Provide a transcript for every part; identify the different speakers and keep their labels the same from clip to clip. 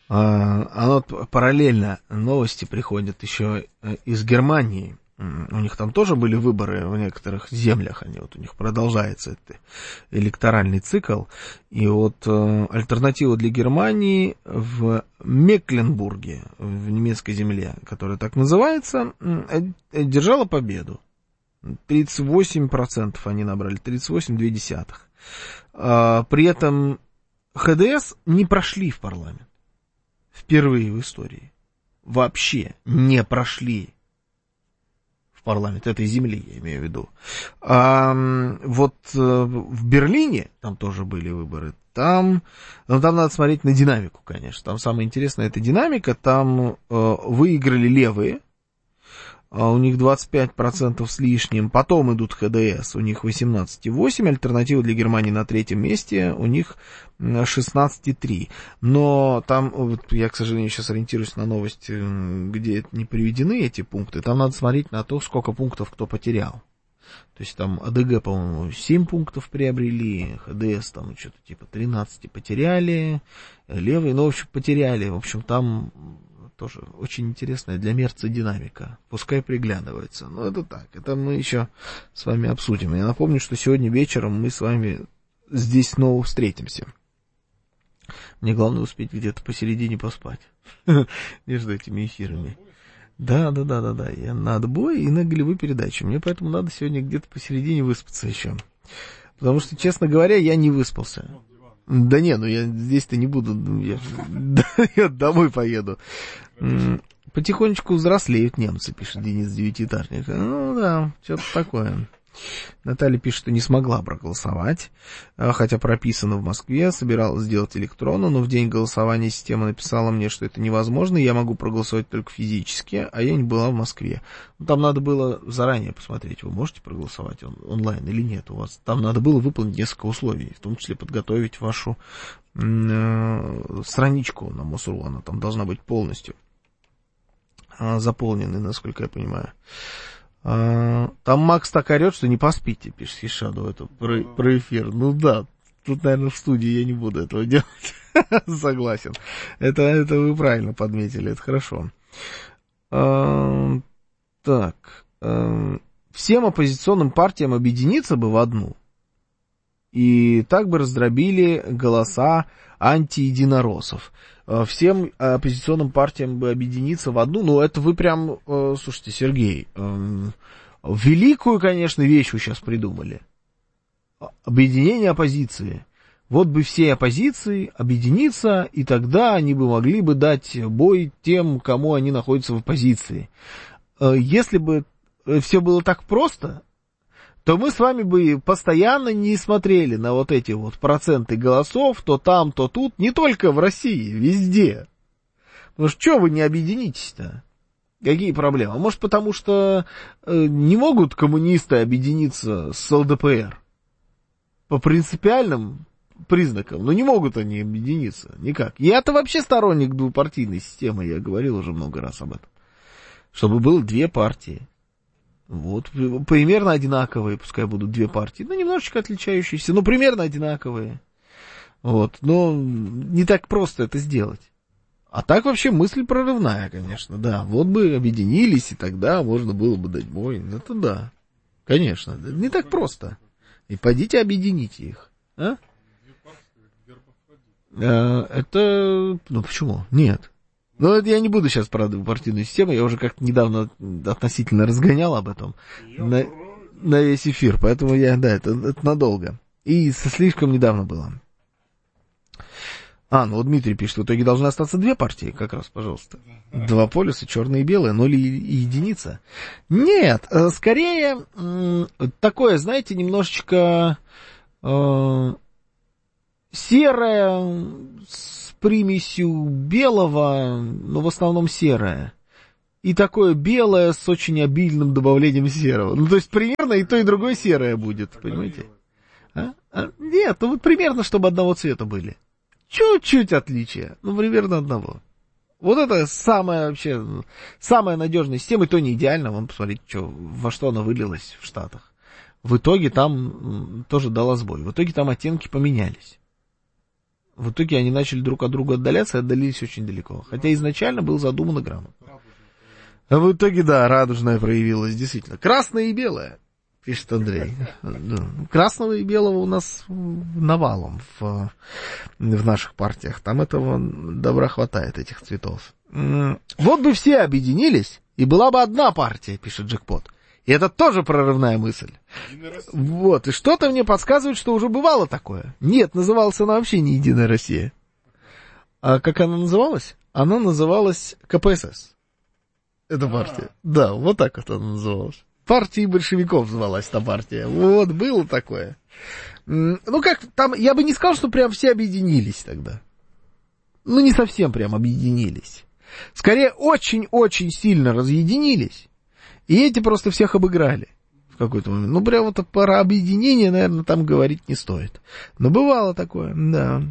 Speaker 1: Оно параллельно новости приходят еще из Германии. У них там тоже были выборы в некоторых землях, вот у них продолжается этот электоральный цикл. И вот альтернатива для Германии в Мекленбурге, в немецкой земле, которая так называется, держала победу. 38% они набрали, 38,2%. При этом ХДС не прошли в парламент. Впервые в истории. Вообще не прошли в парламент этой земли, я имею в виду. Вот в Берлине, там тоже были выборы, там надо смотреть на динамику, конечно. Там самое интересное, это динамика. Там выиграли левые. У них 25% с лишним, потом идут ХДС, у них 18,8%, альтернатива для Германии на третьем месте, у них 16,3%. Но там, вот я, к сожалению, сейчас ориентируюсь на новости, где не приведены эти пункты, там надо смотреть на то, сколько пунктов кто потерял. То есть там АДГ, по-моему, 7 пунктов приобрели, ХДС там что-то типа 13 потеряли, левые, ну, в общем, потеряли, в общем, там... Тоже очень интересная для Мерца динамика. Пускай приглядывается. Но это так. Это мы еще с вами обсудим. Я напомню, что сегодня вечером мы с вами здесь снова встретимся. Мне главное успеть где-то посередине поспать. Между этими эфирами. Да. Я на отбой и на голевую передачу. Мне поэтому надо сегодня где-то посередине выспаться еще. Потому что, честно говоря, я не выспался. Да не, ну я здесь-то не буду, я домой поеду. Потихонечку взрослеют немцы, пишет Денис Девятиэтажник. Ну да, что-то такое. Наталья пишет, что не смогла проголосовать, хотя прописано в Москве, собиралась сделать электронно, но в день голосования система написала мне, что это невозможно, я могу проголосовать только физически, а я не была в Москве. Там надо было заранее посмотреть, вы можете проголосовать онлайн или нет у вас. Там надо было выполнить несколько условий, в том числе подготовить вашу страничку на МОСРУ, она там должна быть полностью заполненной, насколько я понимаю. Там Макс так орет, что не поспите, пишет Хишаду, это про эфир. Ну да, тут, наверное, в студии я не буду этого делать. Согласен. Это вы правильно подметили, это хорошо. Так. Всем оппозиционным партиям объединиться бы в одну. И так бы раздробили голоса антиединороссов. Всем оппозиционным партиям бы объединиться в одну. Ну, это вы прям, слушайте, Сергей, великую, конечно, вещь вы сейчас придумали. Объединение оппозиции. Вот бы все оппозиции объединиться, и тогда они бы могли бы дать бой тем, кому они находятся в оппозиции. Если бы все было так просто, то мы с вами бы постоянно не смотрели на вот эти вот проценты голосов, то там, то тут, не только в России, везде. Ну что вы не объединитесь-то? Какие проблемы? Может, потому что не могут коммунисты объединиться с ЛДПР? По принципиальным признакам. Но не могут они объединиться никак. Я-то вообще сторонник двупартийной системы, я говорил уже много раз об этом. Чтобы было две партии. Вот, примерно одинаковые, пускай будут две партии, ну, немножечко отличающиеся, но примерно одинаковые. Вот, но не так просто это сделать. А так вообще мысль прорывная, конечно, да. Вот бы объединились, и тогда можно было бы дать бой. Это да, конечно, не так просто. И пойдите объедините их. А? Это, ну почему? Нет. Ну, это я не буду сейчас про партийную систему, я уже как-то недавно относительно разгонял об этом на весь эфир, поэтому это надолго. И слишком недавно было. Ну вот Дмитрий пишет, в итоге должны остаться две партии, как раз, пожалуйста. Два полюса, черное и белое, 0 и единица. Нет, скорее, такое, знаете, немножечко серое, с примесью белого, но в основном серое. И такое белое с очень обильным добавлением серого. Ну, то есть, примерно и то, и другое серое будет, понимаете? Нет, ну вот примерно, чтобы одного цвета были. Чуть-чуть отличия, ну, примерно одного. Вот это самая надежная система, и то не идеально. Вон, посмотрите, во что она вылилась в Штатах. В итоге там тоже дала сбой. В итоге там оттенки поменялись. В итоге они начали друг от друга отдаляться и отдалились очень далеко. Хотя изначально был задумано грамотно. А в итоге, да, радужное проявилось, действительно. Красное и белое, пишет Андрей. Красного и белого у нас навалом в наших партиях. Там этого добра хватает, этих цветов. Вот бы все объединились, и была бы одна партия, пишет Джекпот. И это тоже прорывная мысль. Вот, и что-то мне подсказывает, что уже бывало такое. Нет, называлась она вообще не «Единая Россия». А как она называлась? Она называлась КПСС. Это партия. Да, вот так вот она называлась. Партией большевиков звалась эта партия. Вот, было такое. Ну как, там, я бы не сказал, что прям все объединились тогда. Ну, не совсем прям объединились. Скорее, очень-очень сильно разъединились. И эти просто всех обыграли в какой-то момент. Ну, прям вот про объединение, наверное, там говорить не стоит. Но бывало такое, да.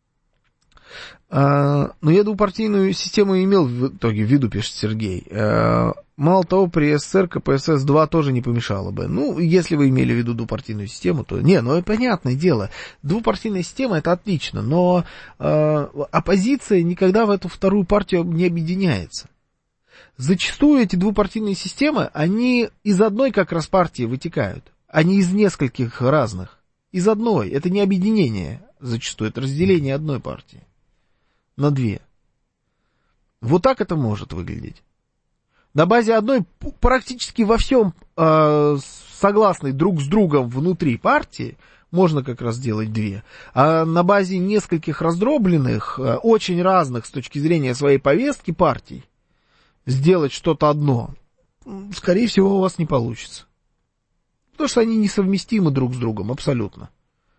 Speaker 1: Но я двупартийную систему имел в итоге в виду, пишет Сергей. Мало того, при СССР КПСС-2 тоже не помешало бы. Ну, если вы имели в виду двупартийную систему, то... Не, ну, понятное дело. Двупартийная система — это отлично, но оппозиция никогда в эту вторую партию не объединяется. Зачастую эти двупартийные системы, они из одной как раз партии вытекают, а не из нескольких разных. Из одной. Это не объединение зачастую, это разделение одной партии на две. Вот так это может выглядеть. На базе одной практически во всем согласной друг с другом внутри партии можно как раз делать две. А на базе нескольких раздробленных, очень разных с точки зрения своей повестки партий, сделать что-то одно, скорее всего, у вас не получится. Потому что они несовместимы друг с другом, абсолютно.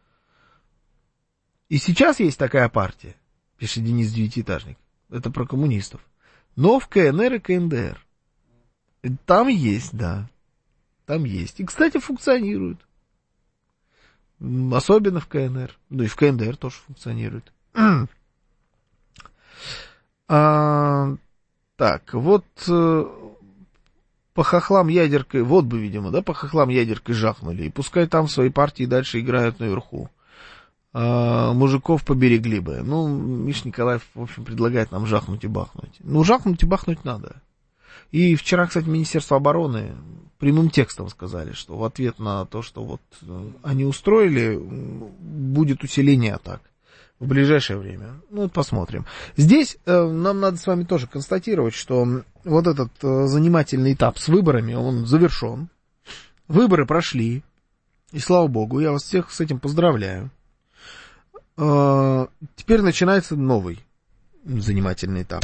Speaker 1: И сейчас есть такая партия, пишет Денис Девятиэтажник, это про коммунистов, но в КНР и КНДР. Там есть, да, там есть. И, кстати, функционирует. Особенно в КНР, ну и в КНДР тоже функционирует. Так, вот по хохлам ядеркой, вот бы, видимо, да, по хохлам ядеркой жахнули, и пускай там в своей партии дальше играют наверху. Мужиков поберегли бы. Ну, Миш Николаев, в общем, предлагает нам жахнуть и бахнуть. Ну, жахнуть и бахнуть надо. И вчера, кстати, Министерство обороны прямым текстом сказали, что в ответ на то, что вот они устроили, будет усиление атак в ближайшее время. Ну, вот посмотрим. Здесь нам надо с вами тоже констатировать, что вот этот занимательный этап с выборами, он завершен. Выборы прошли. И слава богу, я вас всех с этим поздравляю. Теперь начинается новый занимательный этап.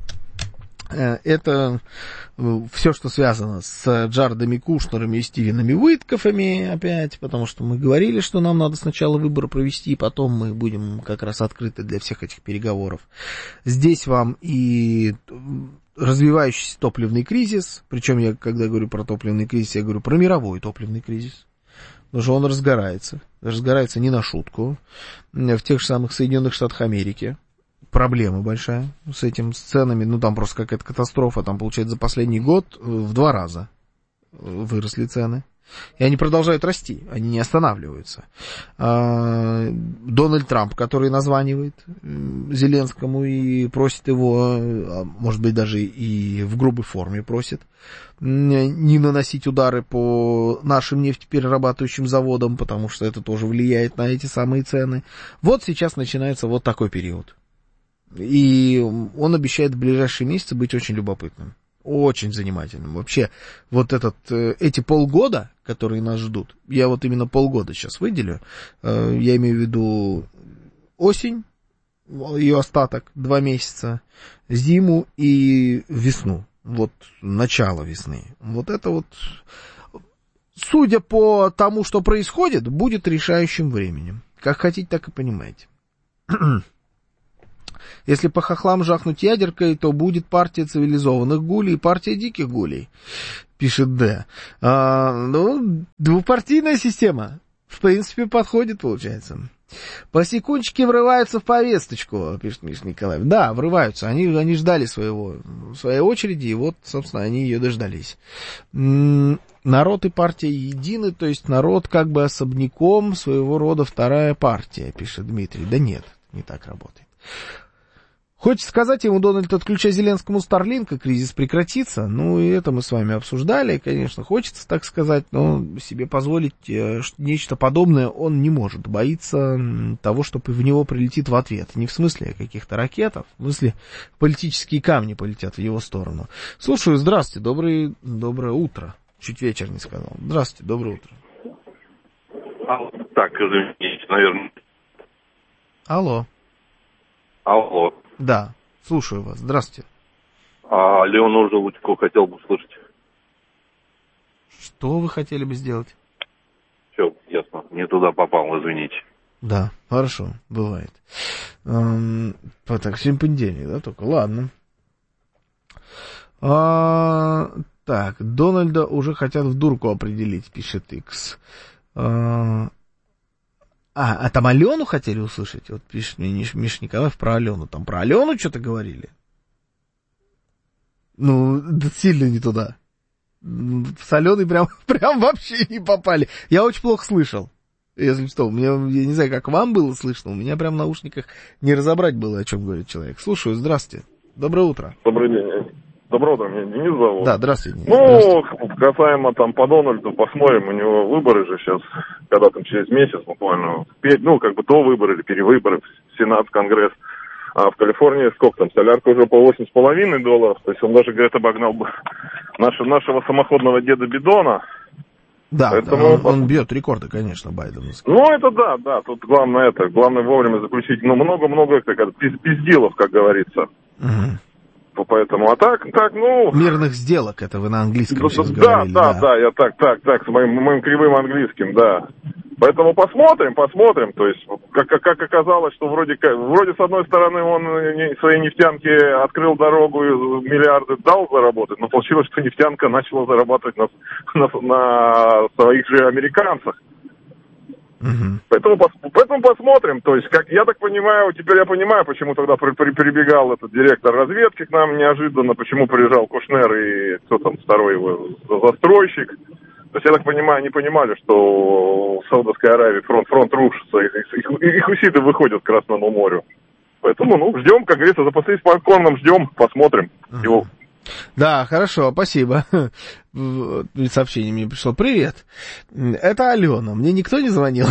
Speaker 1: Это все, что связано с Джаредами Кушнерами и Стивенами Уиткофами опять, потому что мы говорили, что нам надо сначала выборы провести, потом мы будем как раз открыты для всех этих переговоров. Здесь вам и развивающийся топливный кризис, причем я, когда говорю про топливный кризис, я говорю про мировой топливный кризис, потому что он разгорается не на шутку, в тех же самых Соединенных Штатах Америки. Проблема большая с этим, с ценами, ну там просто какая-то катастрофа, там получается за последний год в 2 раза выросли цены. И они продолжают расти, они не останавливаются. Дональд Трамп, который названивает Зеленскому и просит его, может быть даже и в грубой форме просит, не наносить удары по нашим нефтеперерабатывающим заводам, потому что это тоже влияет на эти самые цены. Вот сейчас начинается вот такой период. И он обещает в ближайшие месяцы быть очень любопытным, очень занимательным. Вообще, вот эти полгода, которые нас ждут, я вот именно полгода сейчас выделю, я имею в виду осень, ее остаток, 2 месяца, зиму и весну, вот начало весны. Вот это вот, судя по тому, что происходит, будет решающим временем. Как хотите, так и понимаете. Если по хохлам жахнуть ядеркой, то будет партия цивилизованных гулей и партия диких гулей, пишет Д. Ну, двупартийная система, в принципе, подходит, получается. По секундочке врываются в повесточку, пишет Миша Николаев. Да, врываются, они ждали своей очереди, и вот, собственно, они ее дождались. Народ и партия едины, то есть народ как бы особняком, своего рода вторая партия, пишет Дмитрий. Да нет. не так работает. Хочется сказать ему, Дональд, отключай Зеленскому Старлинка, кризис прекратится. Ну, и это мы с вами обсуждали, конечно, хочется так сказать, но себе позволить нечто подобное он не может. Боится того, что в него прилетит в ответ. Не в смысле каких-то ракетов, в смысле политические камни полетят в его сторону. Слушаю, здравствуйте, доброе утро. Чуть вечер не сказал. Здравствуйте, доброе утро.
Speaker 2: Так, извините, наверное.
Speaker 1: Алло.
Speaker 2: Алло.
Speaker 1: Да, слушаю вас. Здравствуйте.
Speaker 2: Леону Желудько хотел бы услышать.
Speaker 1: Что вы хотели бы сделать?
Speaker 2: Все, ясно. Не туда попал, извините.
Speaker 1: Да, хорошо, бывает. Так, сегодня понедельник, да, только? Ладно. Так, Дональда уже хотят в дурку определить, пишет Икс. А там Алену хотели услышать? Вот пишет мне Миша Николаев про Алену. Там про Алену что-то говорили? Ну, да сильно не туда. С Аленой прям вообще не попали. Я очень плохо слышал. Если что, я не знаю, как вам было слышно, у меня прям в наушниках не разобрать было, о чем говорит человек. Слушаю, здравствуйте. Доброе утро.
Speaker 3: Добрый день. Доброе утро, меня Денис зовут.
Speaker 1: Да, здравствуйте, Денис.
Speaker 3: Ну, касаемо там по Дональду, посмотрим, у него выборы же сейчас, когда там через месяц буквально, ну, как бы до выборов или перевыборы, Сенат, Конгресс. А в Калифорнии сколько там, солярка уже по $8,5, то есть он даже, говорит, обогнал бы нашего самоходного деда Бидона.
Speaker 1: Да,
Speaker 3: поэтому
Speaker 1: он бьет рекорды, конечно, Байденовский.
Speaker 3: Ну, это да, тут главное вовремя заключить, ну, много-много пиздилов, как говорится.
Speaker 1: Угу.
Speaker 3: Поэтому, а так, ну...
Speaker 1: Мирных сделок, это вы на английском сейчас говорили.
Speaker 3: Да, я так, с моим кривым английским, да. Поэтому посмотрим, то есть, как оказалось, что вроде с одной стороны он своей нефтянке открыл дорогу и миллиарды дал заработать, но получилось, что нефтянка начала зарабатывать на своих же американцах.
Speaker 1: Угу.
Speaker 3: Поэтому посмотрим. То есть, как я так понимаю, теперь я понимаю, почему тогда прибегал этот директор разведки к нам неожиданно, почему приезжал Кушнер и кто там второй его застройщик. То есть, я так понимаю, они понимали, что в Саудовской Аравии фронт рушится, их хуситы выходят к Красному морю. Поэтому, ждем, как говорится, запаслись попкорном, ждем, посмотрим. Его.
Speaker 1: Да, хорошо, спасибо. Сообщение мне пришло. Привет, это Алена. Мне никто не звонил?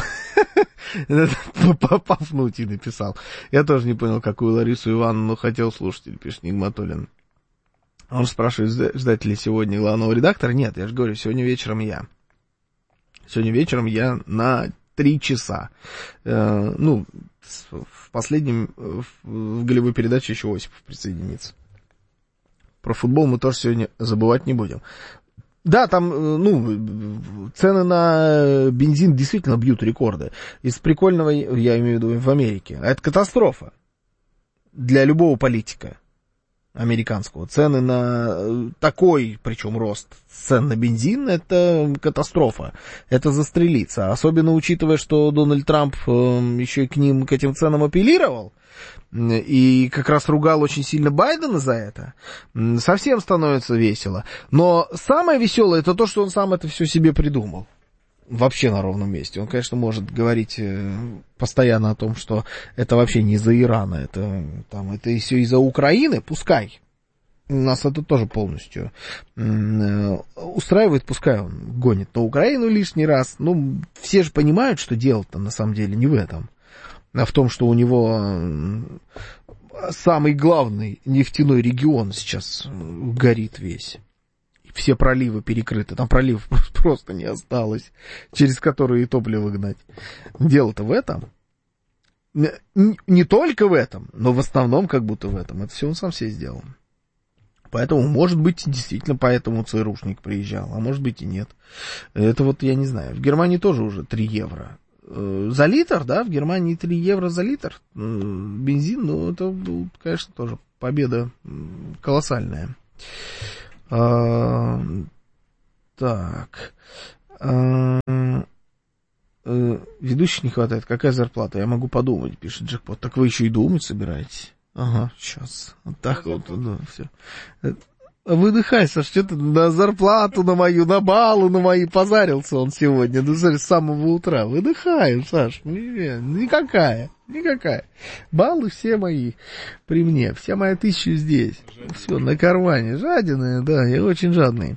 Speaker 1: Пафнутий написал. Я тоже не понял, какую Ларису Ивановну хотел слушатель, пишет Нигматуллин. Он спрашивает, ждать ли сегодня главного редактора. Нет, я же говорю, сегодня вечером я. Сегодня вечером я на 3 часа. В последнем, в голевой передаче еще Осипов присоединится. Про футбол мы тоже сегодня забывать не будем. Да, там, цены на бензин действительно бьют рекорды. Из прикольного, я имею в виду, в Америке. А это катастрофа для любого политика американского. Цены на такой, причем рост цен на бензин, это катастрофа. Это застрелиться. Особенно учитывая, что Дональд Трамп еще и к этим ценам апеллировал. И как раз ругал очень сильно Байдена за это. Совсем становится весело. Но самое веселое это то, что он сам это все себе придумал. Вообще на ровном месте. Он, конечно, может говорить постоянно о том, что это вообще не из-за Ирана, это все из-за Украины, пускай. Нас это тоже полностью устраивает, пускай он гонит на Украину лишний раз. Все же понимают, что дело-то на самом деле не в этом. А в том, что у него самый главный нефтяной регион сейчас горит весь. Все проливы перекрыты. Там проливов просто не осталось, через которые топливо гнать. Дело-то в этом. Не только в этом, но в основном как будто в этом. Это все он сам себе сделал. Поэтому, может быть, действительно поэтому ЦРУшник приезжал, а может быть и нет. Это вот я не знаю. В Германии тоже уже 3 евро. За литр, да, в Германии 3 евро за литр бензин, это, конечно, тоже победа колоссальная. Так. Ведущих не хватает. Какая зарплата? Я могу подумать, пишет Джекпот. Так вы еще и думать собираетесь? Ага, сейчас. Вот так вот, да, все. Выдыхай, Саш, что ты на зарплату на мою, на баллы на мои позарился он сегодня, ну, смотри, с самого утра. Выдыхаем, Саш, никакая. Баллы все мои при мне, вся моя 1000 здесь. Все, на кармане. Жадины, да, я очень жадный.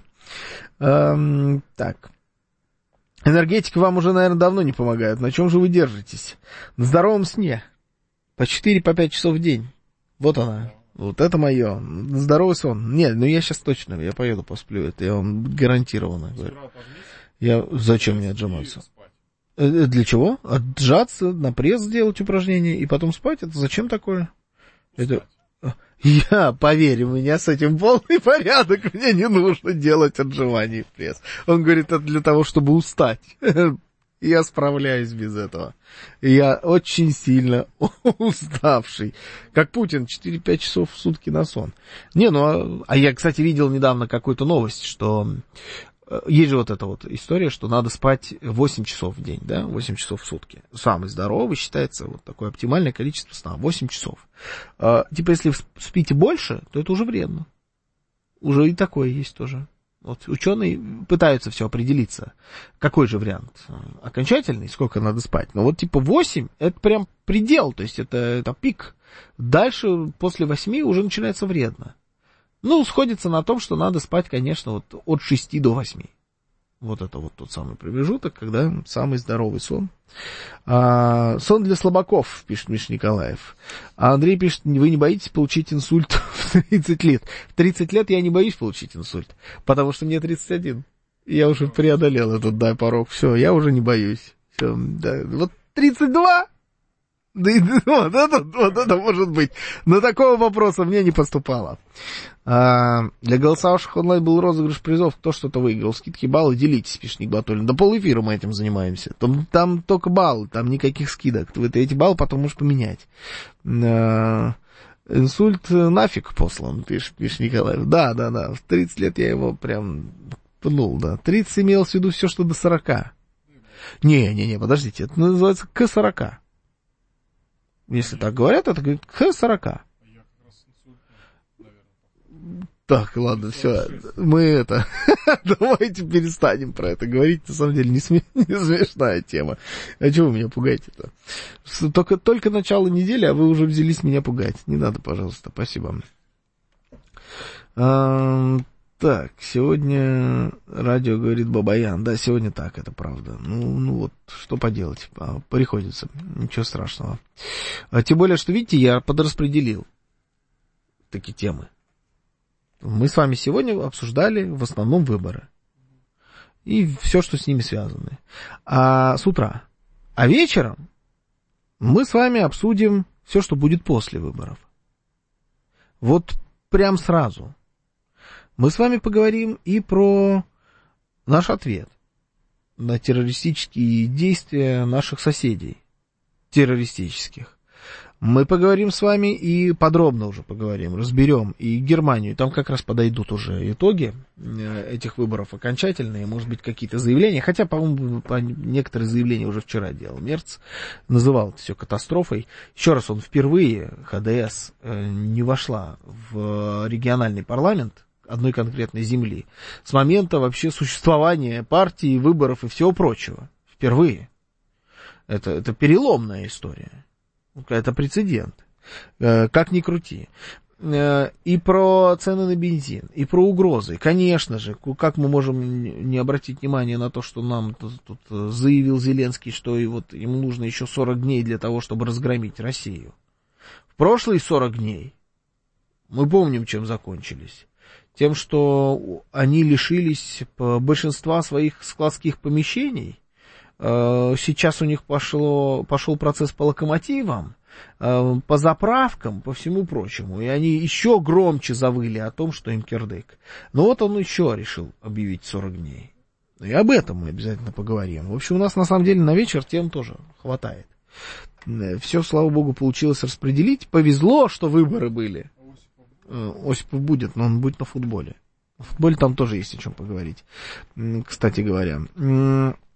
Speaker 1: Так. Энергетика вам уже, наверное, давно не помогает. На чем же вы держитесь? На здоровом сне. По 4-5 часов в день. Вот она. Вот это мое. Здоровый сон. Нет, ну я сейчас точно, я поеду посплю. Это я вам гарантированно говорю. Зачем мне отжиматься? Для чего? Отжаться, на пресс сделать упражнение и потом спать? Это зачем такое? Это... Поверь, у меня с этим полный порядок. Мне не нужно делать отжимания в пресс. Он говорит, это для того, чтобы устать. Я справляюсь без этого. Я очень сильно уставший. Как Путин, 4-5 часов в сутки на сон. Не, ну, а я, кстати, видел недавно какую-то новость, что есть же вот эта вот история, что надо спать 8 часов в день, да, 8 часов в сутки. Самый здоровый считается вот такое оптимальное количество сна, 8 часов. Типа, если спите больше, то это уже вредно. Уже и такое есть тоже. Вот ученые пытаются все определиться, какой же вариант окончательный, сколько надо спать. Но вот типа 8, это прям предел, то есть это пик. Дальше, после 8 уже начинается вредно. Ну, сходится на том, что надо спать, конечно, вот от 6 до 8. Вот это вот тот самый промежуток, когда самый здоровый сон. Сон для слабаков, пишет Миша Николаев. А Андрей пишет, вы не боитесь получить инсульт в 30 лет? В 30 лет я не боюсь получить инсульт, потому что мне 31. Я уже преодолел этот, да, порог. Все, я уже не боюсь. Все, да. Вот 32? Да и вот это может быть. Но такого вопроса мне не поступало. Для голосовавших онлайн был розыгрыш призов. Кто что-то выиграл. Скидки, баллы, делитесь, пишет Ник Батуллин. До полэфира мы этим занимаемся. Там только баллы, там никаких скидок. Ты эти баллы потом можешь поменять. Инсульт нафиг послан, пишет Николаев. Да. В 30 лет я его прям пнул, да. 30 имелось в виду все, что до 40. Не, подождите. Это называется к 40. Если так говорят, это говорит к 40. Так, ладно, все, мы это, давайте перестанем про это говорить, на самом деле не смешная тема. А чего вы меня пугаете-то? Только начало недели, а вы уже взялись меня пугать. Не надо, пожалуйста, спасибо. Так, сегодня радио говорит Бабаян. Да, сегодня так, это правда. Ну вот, что поделать, приходится, ничего страшного. Тем более, что, видите, я подраспределил такие темы. Мы с вами сегодня обсуждали в основном выборы. И все, что с ними связано. С утра. А вечером мы с вами обсудим все, что будет после выборов. Вот прям сразу. Мы с вами поговорим и про наш ответ на террористические действия наших соседей. Террористических. Мы поговорим с вами и подробно уже поговорим, разберем и Германию. Там как раз подойдут уже итоги этих выборов окончательные, может быть, какие-то заявления. Хотя, по-моему, некоторые заявления уже вчера делал Мерц, называл это все катастрофой. Еще раз, он впервые, ХДС, не вошла в региональный парламент одной конкретной земли с момента вообще существования партии, выборов и всего прочего. Впервые. Это переломная история. Это прецедент. Как ни крути. И про цены на бензин, и про угрозы. Конечно же, как мы можем не обратить внимание на то, что нам тут заявил Зеленский, что ему нужно еще 40 дней для того, чтобы разгромить Россию. В прошлые 40 дней мы помним, чем закончились. Тем, что они лишились большинства своих складских помещений. Сейчас у них пошел процесс по локомотивам, по заправкам, по всему прочему. И они еще громче завыли о том, что им кирдык. Но вот он еще решил объявить 40 дней. И об этом мы обязательно поговорим. В общем, у нас на самом деле на вечер тем тоже хватает. Все, слава богу, получилось распределить. Повезло, что выборы были. Осипов будет, но он будет на футболе. В футболе там тоже есть о чем поговорить, кстати говоря.